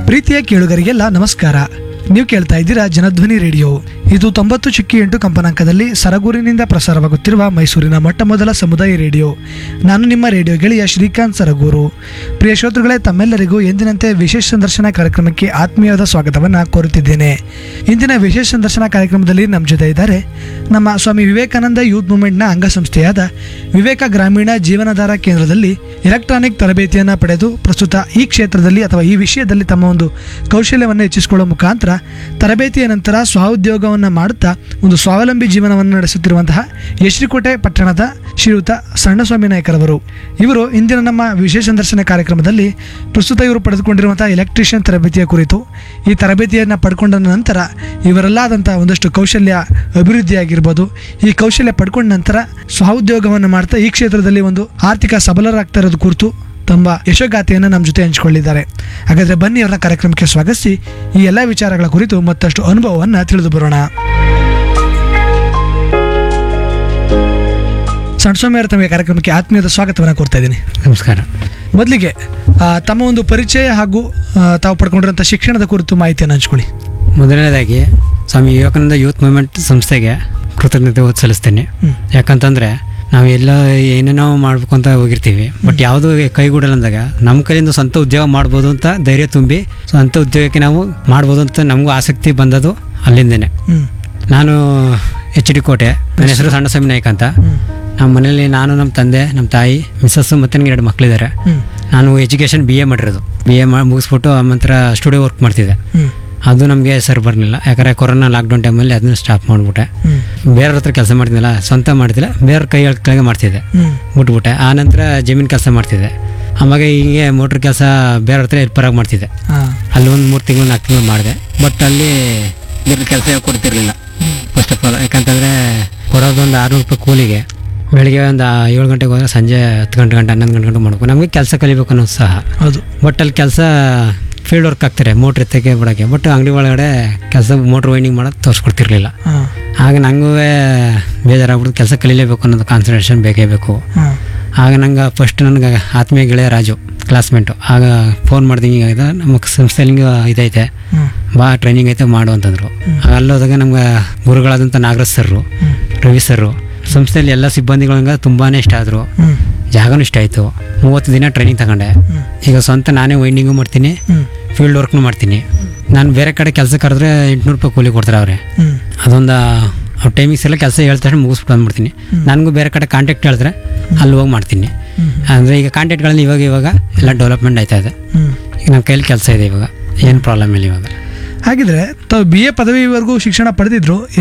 ಪ್ರೀತಿಯ ಕೇಳುಗರಿಗೆಲ್ಲ ನಮಸ್ಕಾರ. ನೀವು ಕೇಳ್ತಾ ಇದ್ದೀರಾ ಜನಧ್ವನಿ ರೇಡಿಯೋ. ಇದು 90.8 ಕಂಪನಾಂಕದಲ್ಲಿ ಸರಗೂರಿನಿಂದ ಪ್ರಸಾರವಾಗುತ್ತಿರುವ ಮೈಸೂರಿನ ಮೊಟ್ಟ ಮೊದಲ ಸಮುದಾಯ ರೇಡಿಯೋ. ನಾನು ನಿಮ್ಮ ರೇಡಿಯೋ ಗೆಳೆಯ ಶ್ರೀಕಾಂತ್ ಸರಗೂರು. ಪ್ರಿಯ ಶ್ರೋತೃಗಳೇ, ತಮ್ಮೆಲ್ಲರಿಗೂ ಎಂದಿನಂತೆ ವಿಶೇಷ ಸಂದರ್ಶನ ಕಾರ್ಯಕ್ರಮಕ್ಕೆ ಆತ್ಮೀಯವಾದ ಸ್ವಾಗತವನ್ನು ಕೋರುತ್ತಿದ್ದೇನೆ. ಇಂದಿನ ವಿಶೇಷ ಸಂದರ್ಶನ ಕಾರ್ಯಕ್ರಮದಲ್ಲಿ ನಮ್ಮ ಜೊತೆ ಇದ್ದಾರೆ ನಮ್ಮ ಸ್ವಾಮಿ ವಿವೇಕಾನಂದ ಯೂತ್ ಮೂವ್ಮೆಂಟ್ನ ಅಂಗಸಂಸ್ಥೆಯಾದ ವಿವೇಕ ಗ್ರಾಮೀಣ ಜೀವನಾಧಾರ ಕೇಂದ್ರದಲ್ಲಿ ಎಲೆಕ್ಟ್ರಾನಿಕ್ ತರಬೇತಿಯನ್ನು ಪಡೆದು ಪ್ರಸ್ತುತ ಈ ಕ್ಷೇತ್ರದಲ್ಲಿ ಅಥವಾ ಈ ವಿಷಯದಲ್ಲಿ ತಮ್ಮ ಒಂದು ಕೌಶಲ್ಯವನ್ನು ಹೆಚ್ಚಿಸಿಕೊಳ್ಳುವ ಮುಖಾಂತರ ತರಬೇತಿಯ ನಂತರ ಸ್ವಉದ್ಯೋಗವನ್ನು ಮಾಡುತ್ತಾ ಒಂದು ಸ್ವಾವಲಂಬಿ ಜೀವನವನ್ನು ನಡೆಸುತ್ತಿರುವಂತಹ ಯಶ್ರಿಕೋಟೆ ಪಟ್ಟಣದ ಶ್ರೀಯುತ ಸಣ್ಣಸ್ವಾಮಿ ನಾಯ್ಕರವರು. ಇವರು ಇಂದಿನ ನಮ್ಮ ವಿಶೇಷ ಸಂದರ್ಶನ ಕಾರ್ಯಕ್ರಮದಲ್ಲಿ ಪ್ರಸ್ತುತ ಇವರು ಪಡೆದುಕೊಂಡಿರುವಂತಹ ಎಲೆಕ್ಟ್ರಿಷಿಯನ್ ತರಬೇತಿಯ ಕುರಿತು, ಈ ತರಬೇತಿಯನ್ನು ಪಡ್ಕೊಂಡ ನಂತರ ಇವರಲ್ಲಾದಂತಹ ಒಂದಷ್ಟು ಕೌಶಲ್ಯ ಅಭಿವೃದ್ಧಿಯಾಗಿರ್ಬೋದು, ಈ ಕೌಶಲ್ಯ ಪಡ್ಕೊಂಡ ನಂತರ ಸ್ವಉದ್ಯೋಗವನ್ನು ಮಾಡ್ತಾ ಈ ಕ್ಷೇತ್ರದಲ್ಲಿ ಒಂದು ಆರ್ಥಿಕ ಸಬಲರಾಗ್ತಾ ಇರೋದು ಕುರಿತು ತಮ್ಮ ಯಶೋಗಾಥೆಯನ್ನು ನಮ್ಮ ಜೊತೆ ಹಂಚಿಕೊಂಡಿದ್ದಾರೆ. ಹಾಗಾದರೆ ಬನ್ನಿ ಅವರ ಕಾರ್ಯಕ್ರಮಕ್ಕೆ ಸ್ವಾಗತಿಸಿ ಈ ಎಲ್ಲ ವಿಚಾರಗಳ ಕುರಿತು ಮತ್ತಷ್ಟು ಅನುಭವವನ್ನು ತಿಳಿದು ಬರೋಣ. ಸಣ್ಸ್ವಾಮಿ ಅವರ ತಮಗೆ ಕಾರ್ಯಕ್ರಮಕ್ಕೆ ಆತ್ಮೀಯದ ಸ್ವಾಗತವನ್ನು ಕೋರ್ತಾ ಇದ್ದೀನಿ. ನಮಸ್ಕಾರ. ಮೊದಲಿಗೆ ತಮ್ಮ ಒಂದು ಪರಿಚಯ ಹಾಗೂ ತಾವು ಪಡ್ಕೊಂಡಿರುವಂಥ ಶಿಕ್ಷಣದ ಕುರಿತು ಮಾಹಿತಿಯನ್ನು ಹಂಚ್ಕೊಳ್ಳಿ. ಮೊದಲನೇದಾಗಿ ಸ್ವಾಮಿ ವಿವೇಕಾನಂದ ಯೂತ್ ಮೂವ್ಮೆಂಟ್ ಸಂಸ್ಥೆಗೆ ಕೃತಜ್ಞತೆ ಸಲ್ಲಿಸ್ತೇನೆ. ಯಾಕಂತಂದರೆ ನಾವು ಎಲ್ಲ ಏನೇನೋ ಮಾಡ್ಬೇಕು ಅಂತ ಹೋಗಿರ್ತೀವಿ, ಬಟ್ ಯಾವುದು ಕೈಗೂಡಲ್ಲ ಅಂದಾಗ ನಮ್ಮ ಕೈಯಿಂದ ಸ್ವಂತ ಉದ್ಯೋಗ ಮಾಡ್ಬೋದು ಅಂತ ಧೈರ್ಯ ತುಂಬಿ ಸ್ವಂತ ಉದ್ಯೋಗಕ್ಕೆ ನಾವು ಮಾಡ್ಬೋದು ಅಂತ ನಮಗೂ ಆಸಕ್ತಿ ಬಂದದು ಅಲ್ಲಿಂದನೇ. ನಾನು HD ಕೋಟೆ, ನನ್ನ ಹೆಸರು ಸಣ್ಣಸ್ವಾಮಿ ನಾಯ್ಕ ಅಂತ. ನಮ್ಮ ಮನೇಲಿ ನಾನು, ನಮ್ಮ ತಂದೆ, ನಮ್ಮ ತಾಯಿ, ಮಿಸ್ಸಸ್ಸು ಮತ್ತು ನನಗೆ 2 ಮಕ್ಕಳಿದ್ದಾರೆ. ನಾನು ಎಜುಕೇಷನ್ BA ಮಾಡಿರೋದು. BA ಮುಗಿಸ್ಬಿಟ್ಟು ಆನಂತರ ಸ್ಟುಡಿಯೋ ವರ್ಕ್ ಮಾಡ್ತಿದ್ದೆ. ಅದು ನಮಗೆ ಸರಿ ಬರಲಿಲ್ಲ, ಯಾಕಂದರೆ ಕೊರೋನಾ ಲಾಕ್ಡೌನ್ ಟೈಮಲ್ಲಿ ಅದನ್ನ ಸ್ಟಾಪ್ ಮಾಡಿಬಿಟ್ಟೆ. ಬೇರೆಯವ್ರ ಹತ್ರ ಕೆಲಸ ಮಾಡ್ತಿದ್ದಿಲ್ಲ, ಸ್ವಂತ ಮಾಡ್ತಿಲ್ಲ, ಬೇರೆಯವ್ರ ಕೈ ಕೆಳಗೆ ಮಾಡ್ತಿದ್ದೆ, ಬಿಟ್ಬಿಟ್ಟೆ. ಆನಂತರ ಜಮೀನು ಕೆಲಸ ಮಾಡ್ತಿದ್ದೆ. ಆವಾಗ ಹೀಗೆ ಮೋಟ್ರ್ ಕೆಲಸ ಬೇರೆಯವ್ರ ಹತ್ರ ಹೆಲ್ಪರಾಗಿ ಮಾಡ್ತಿದ್ದೆ. ಅಲ್ಲಿ ಒಂದು 3 ತಿಂಗಳು 4 ತಿಂಗಳು ಮಾಡಿದೆ. ಬಟ್ ಅಲ್ಲಿ ಬೇರೆ ಕೆಲಸ ಕೊಡ್ತಿರ್ಲಿಲ್ಲ ಫಸ್ಟ್ ಆಫ್ ಆಲ್. ಯಾಕಂತಂದರೆ ಕೊಡೋದೊಂದು 600 ರೂಪಾಯಿ ಕೂಲಿಗೆ. ಬೆಳಿಗ್ಗೆ ಒಂದು 7 ಗಂಟೆಗೆ ಹೋದರೆ ಸಂಜೆ 10 ಗಂಟೆ 11 ಗಂಟೆ ಮಾಡಬೇಕು. ನಮಗೆ ಕೆಲಸ ಕಲಿಬೇಕು ಅನ್ನೋ ಉತ್ಸಾಹ. ಹೌದು. ಬಟ್ ಅಲ್ಲಿ ಕೆಲಸ ಫೀಲ್ಡ್ ವರ್ಕ್ ಆಗ್ತಾರೆ, ಮೋಟ್ರ್ ಎತ್ತಕ್ಕೆ ಬಿಡೋಕ್ಕೆ. ಬಟ್ ಅಂಗಡಿ ಒಳಗಡೆ ಕೆಲಸ ಮೋಟ್ರ್ ವೈಂಡಿಂಗ್ ಮಾಡೋದು ತೋರಿಸ್ಕೊಡ್ತಿರ್ಲಿಲ್ಲ. ಆಗ ನನಗೂ ಬೇಜಾರಾಗ್ಬಿಟ್ಟು ಕೆಲಸ ಕಲಿಲೇಬೇಕು ಅನ್ನೋದು ಕಾನ್ಸಂಟ್ರೇಷನ್ ಬೇಕೇ ಬೇಕು. ಆಗ ನಂಗೆ ಫಸ್ಟ್ ನನಗೆ ಆತ್ಮೀಯ ಗೆಳೆಯ ರಾಜು, ಕ್ಲಾಸ್ಮೇಟು, ಆಗ ಫೋನ್ ಮಾಡ್ದಂಗೆ ಆಗಿದೆ, ನಮ್ಮ ಸಂಸ್ಥೆಯಲ್ಲಿ ಇದೈತೆ, ಬಾ ಟ್ರೈನಿಂಗ್ ಐತೆ ಮಾಡು ಅಂತಂದರು. ಅಲ್ಲೋದಾಗ ನಮ್ಗೆ ಗುರುಗಳಾದಂಥ ನಾಗರಾಜ್ ಸರ್ರು, ರವಿ ಸರ್ರು, ಸಂಸ್ಥೆಯಲ್ಲಿ ಎಲ್ಲ ಸಿಬ್ಬಂದಿಗಳಂಗೆ ತುಂಬಾ ಇಷ್ಟ ಆದರು. ಜಾಗನೂ ಇಷ್ಟ ಆಯಿತು. 30 ದಿನ ಟ್ರೈನಿಂಗ್ ತಗೊಂಡೆ. ಈಗ ಸ್ವಂತ ನಾನೇ ವೈಂಡಿಂಗು ಮಾಡ್ತೀನಿ, ಫೀಲ್ಡ್ ವರ್ಕ್ನು ಮಾಡ್ತೀನಿ. ನಾನು ಬೇರೆ ಕಡೆ ಕೆಲಸ ಕರೆದ್ರೆ 800 ರೂಪಾಯಿ ಕೂಲಿ ಕೊಡ್ತಾರೆ ಅವರೇ. ಅದೊಂದು ಟೈಮಿಂಗ್ಸ್ ಎಲ್ಲ ಕೆಲಸ ಹೇಳ್ದ ತಕ್ಷಣ ಮುಗಿಸ್ಬಿಟ್ಟು ಬಂದ್ಬಿಡ್ತೀನಿ. ನನಗೂ ಬೇರೆ ಕಡೆ ಕಾಂಟ್ಯಾಕ್ಟ್ ಹೇಳಿದ್ರೆ ಅಲ್ಲಿ ಹೋಗಿ ಮಾಡ್ತೀನಿ. ಅಂದರೆ ಈಗ ಕಾಂಟ್ಯಾಕ್ಟ್ಗಳಲ್ಲಿ ಇವಾಗ ಎಲ್ಲ ಡೆವಲಪ್ಮೆಂಟ್ ಆಯ್ತಾ ಇದೆ. ಈಗ ನನ್ನ ಕೈಯಲ್ಲಿ ಕೆಲಸ ಇದೆ, ಇವಾಗ ಏನು ಪ್ರಾಬ್ಲಮ್ ಇಲ್ಲ ಇವಾಗ. ಹಾಗಿದ್ರೆ ತಾವು BA ಪದವಿವರೆಗೂ ಶಿಕ್ಷಣ ಪಡೆದಿದ್ರು.